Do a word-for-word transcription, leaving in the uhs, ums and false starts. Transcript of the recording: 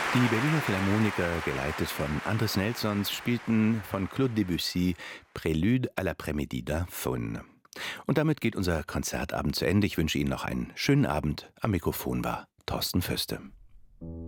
Die Berliner Philharmoniker, geleitet von Andres Nelsons, spielten von Claude Debussy Prélude à l'après-midi d'un faune. Und damit geht unser Konzertabend zu Ende. Ich wünsche Ihnen noch einen schönen Abend. Am Mikrofon war Thorsten Föste.